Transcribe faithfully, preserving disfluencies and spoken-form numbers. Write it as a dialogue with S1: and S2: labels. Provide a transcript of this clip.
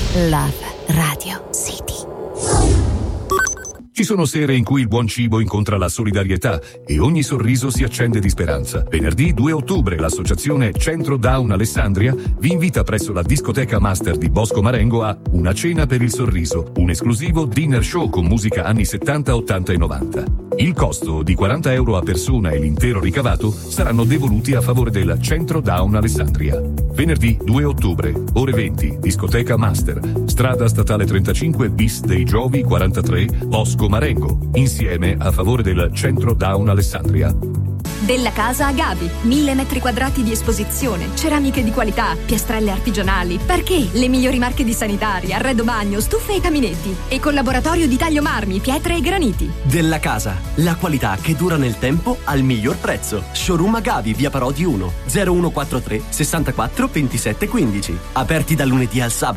S1: Love Radio City.
S2: Ci sono sere in cui il buon cibo incontra la solidarietà e ogni sorriso si accende di speranza. Venerdì due ottobre l'associazione Centro Down Alessandria vi invita presso la discoteca Master di Bosco Marengo a Una cena per il sorriso, un esclusivo dinner show con musica anni settanta, ottanta e novanta. Il costo di quaranta euro a persona e l'intero ricavato saranno devoluti a favore del Centro Down Alessandria. Venerdì due ottobre, ore venti, discoteca Master, strada statale trentacinque bis dei Giovi quarantatré, Bosco Marengo, insieme a favore del Centro Down Alessandria.
S3: Della Casa Agavi, mille metri quadrati di esposizione, ceramiche di qualità, piastrelle artigianali, parquet, le migliori marche di sanitari, arredo bagno, stufe e caminetti e collaboratorio di taglio marmi, pietre e graniti.
S4: Della Casa, la qualità che dura nel tempo al miglior prezzo. Showroom Agavi, via Parodi uno, zero uno quattro tre sessantaquattro ventisette quindici. Aperti dal lunedì al sabato.